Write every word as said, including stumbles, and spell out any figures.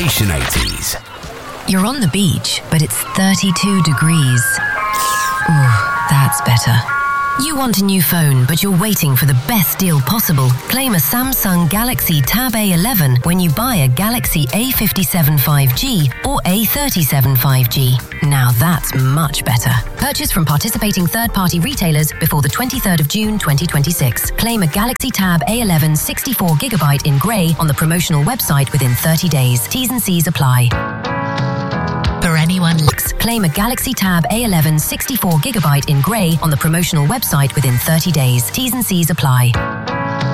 Station eighties. You're on the beach, but it's thirty-two degrees. Ooh, that's better. You want a new phone, but you're waiting for the best deal possible. Claim a Samsung Galaxy Tab A eleven when you buy a Galaxy A fifty-seven five G or A thirty-seven five G. Now that's much better. Purchase from participating third-party retailers before the twenty-third of June twenty twenty-six. Claim a Galaxy Tab A eleven sixty-four gigabyte in grey on the promotional website within thirty days. T's and C's apply. For anyone, claim a Galaxy Tab A eleven sixty-four gigabyte in grey on the promotional website within thirty days. T's and C's apply.